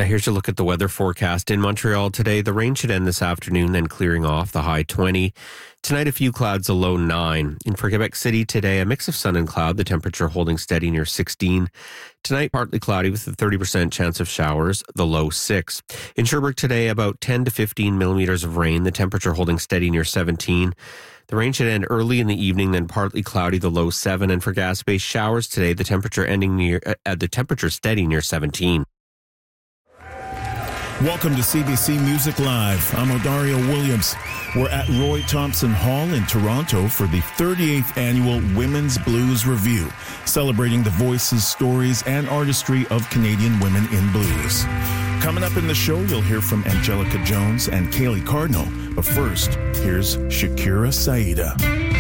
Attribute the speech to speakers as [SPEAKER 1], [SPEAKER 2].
[SPEAKER 1] Now here's a look at the weather forecast. In Montreal today, the rain should end this afternoon, then clearing off, the high 20. Tonight, a few clouds, a low 9. And for Quebec City today, a mix of sun and cloud, the temperature holding steady near 16. Tonight, partly cloudy with a 30% chance of showers, the low 6. In Sherbrooke today, about 10 to 15 millimeters of rain, the temperature holding steady near 17. The rain should end early in the evening, then partly cloudy, the low 7. And for Gaspé, showers today, the temperature steady near 17.
[SPEAKER 2] Welcome to CBC Music Live. I'm Odario Williams. We're at Roy Thompson Hall in Toronto for the 38th Annual Women's Blues Review, celebrating the voices, stories, and artistry of Canadian women in blues. Coming up in the show, you'll hear from Angelica Jones and Kaylee Cardinal. But first, here's Shakira Saida.